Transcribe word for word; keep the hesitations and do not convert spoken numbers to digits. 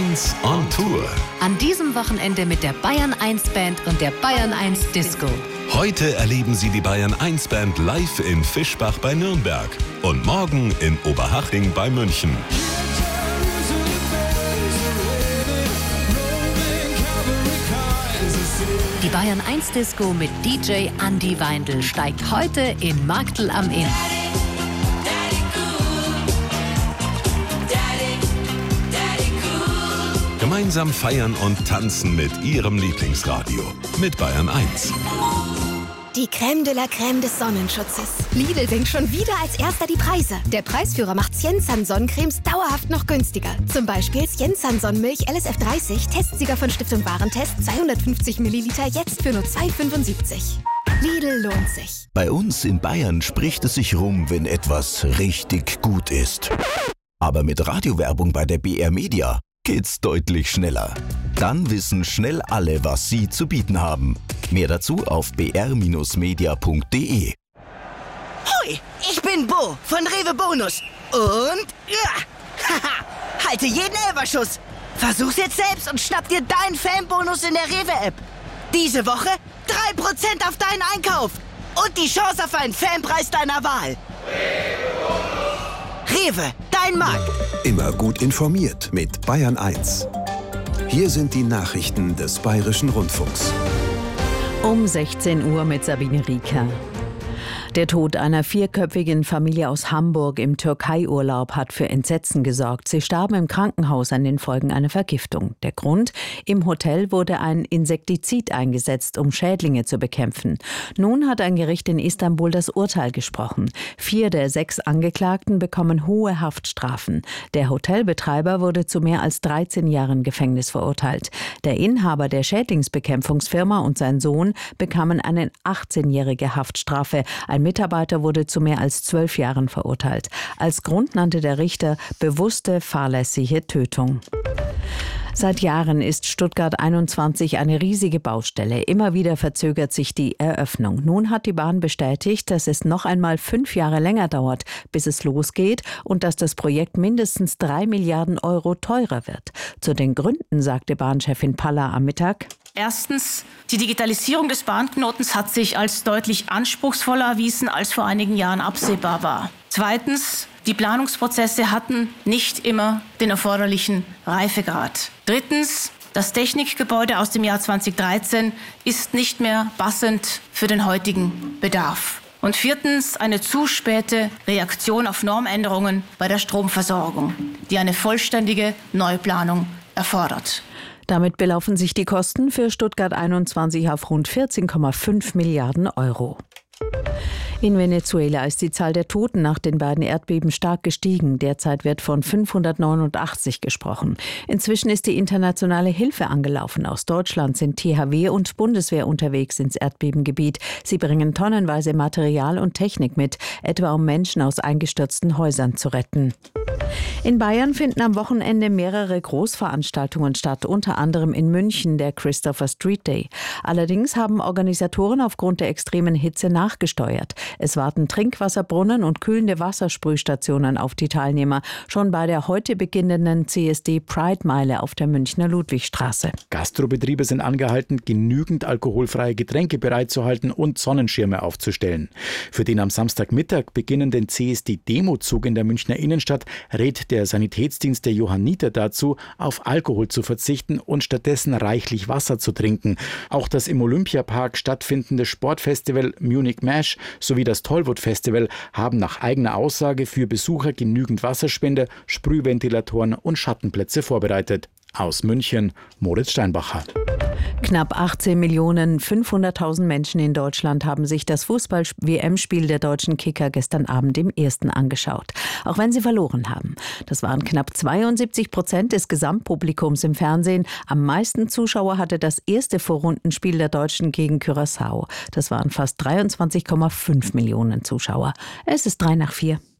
eins on Tour. An diesem Wochenende mit der Bayern eins Band und der Bayern eins Disco. Heute erleben Sie die Bayern eins Band live in Fischbach bei Nürnberg und morgen in Oberhaching bei München. Die Bayern eins Disco mit D J Andi Weindl steigt heute in Marktl am Inn. Gemeinsam feiern und tanzen mit Ihrem Lieblingsradio. Mit Bayern eins. Die Crème de la Crème des Sonnenschutzes. Lidl senkt schon wieder als erster die Preise. Der Preisführer macht Siensan Sonnencremes dauerhaft noch günstiger. Zum Beispiel Siensan Sonnenmilch L S F dreißig, Testsieger von Stiftung Warentest, zweihundertfünfzig Milliliter, jetzt für nur zwei fünfundsiebzig. Lidl lohnt sich. Bei uns in Bayern spricht es sich rum, wenn etwas richtig gut ist. Aber mit Radiowerbung bei der B R Media geht's deutlich schneller. Dann wissen schnell alle, was sie zu bieten haben. Mehr dazu auf b r Bindestrich media punkt d e. Hoi, ich bin Bo von Rewe Bonus. Und ja, haha, halte jeden Elferschuss. Versuch's jetzt selbst und schnapp dir deinen Fanbonus in der Rewe-App. Diese Woche drei Prozent auf deinen Einkauf und die Chance auf einen Fanpreis deiner Wahl. Rewe, dein Markt. Immer gut informiert mit Bayern eins. Hier sind die Nachrichten des Bayerischen Rundfunks. Um sechzehn Uhr mit Sabine Rieker. Der Tod einer vierköpfigen Familie aus Hamburg im Türkei-Urlaub hat für Entsetzen gesorgt. Sie starben im Krankenhaus an den Folgen einer Vergiftung. Der Grund? Im Hotel wurde ein Insektizid eingesetzt, um Schädlinge zu bekämpfen. Nun hat ein Gericht in Istanbul das Urteil gesprochen. Vier der sechs Angeklagten bekommen hohe Haftstrafen. Der Hotelbetreiber wurde zu mehr als dreizehn Jahren Gefängnis verurteilt. Der Inhaber der Schädlingsbekämpfungsfirma und sein Sohn bekamen eine achtzehnjährige Haftstrafe. Ein Mitarbeiter wurde zu mehr als zwölf Jahren verurteilt. Als Grund nannte der Richter bewusste, fahrlässige Tötung. Seit Jahren ist Stuttgart einundzwanzig eine riesige Baustelle. Immer wieder verzögert sich die Eröffnung. Nun hat die Bahn bestätigt, dass es noch einmal fünf Jahre länger dauert, bis es losgeht und dass das Projekt mindestens drei Milliarden Euro teurer wird. Zu den Gründen sagte Bahnchefin Paller am Mittag: Erstens, die Digitalisierung des Bahnknotens hat sich als deutlich anspruchsvoller erwiesen, als vor einigen Jahren absehbar war. Zweitens, die Planungsprozesse hatten nicht immer den erforderlichen Reifegrad. Drittens, das Technikgebäude aus dem Jahr zweitausenddreizehn ist nicht mehr passend für den heutigen Bedarf. Und viertens, eine zu späte Reaktion auf Normänderungen bei der Stromversorgung, die eine vollständige Neuplanung erfordert. Damit belaufen sich die Kosten für Stuttgart einundzwanzig auf rund vierzehn Komma fünf Milliarden Euro. In Venezuela ist die Zahl der Toten nach den beiden Erdbeben stark gestiegen. Derzeit wird von fünfhundertneunundachtzig gesprochen. Inzwischen ist die internationale Hilfe angelaufen. Aus Deutschland sind T H W und Bundeswehr unterwegs ins Erdbebengebiet. Sie bringen tonnenweise Material und Technik mit, etwa um Menschen aus eingestürzten Häusern zu retten. In Bayern finden am Wochenende mehrere Großveranstaltungen statt, unter anderem in München der Christopher Street Day. Allerdings haben Organisatoren aufgrund der extremen Hitze nachgesteuert. Es warten Trinkwasserbrunnen und kühlende Wassersprühstationen auf die Teilnehmer, schon bei der heute beginnenden C S D Pride-Meile auf der Münchner Ludwigstraße. Gastrobetriebe sind angehalten, genügend alkoholfreie Getränke bereitzuhalten und Sonnenschirme aufzustellen. Für den am Samstagmittag beginnenden C S D-Demozug in der Münchner Innenstadt rät der Sanitätsdienst der Johanniter dazu, auf Alkohol zu verzichten und stattdessen reichlich Wasser zu trinken. Auch das im Olympiapark stattfindende Sportfestival Munich Mash sowie das Tollwood Festival haben nach eigener Aussage für Besucher genügend Wasserspender, Sprühventilatoren und Schattenplätze vorbereitet. Aus München, Moritz Steinbacher. Knapp achtzehn Millionen fünfhunderttausend Menschen in Deutschland haben sich das Fußball-W M-Spiel der deutschen Kicker gestern Abend im ersten angeschaut. Auch wenn sie verloren haben. Das waren knapp zweiundsiebzig Prozent des Gesamtpublikums im Fernsehen. Am meisten Zuschauer hatte das erste Vorrundenspiel der Deutschen gegen Curaçao. Das waren fast dreiundzwanzig Komma fünf Millionen Zuschauer. Es ist drei nach vier.